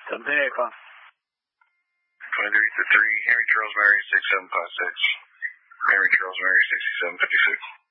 738, phone. 23 to 3, Henry Charles Mary, 6756. Henry Charles Mary, 6756.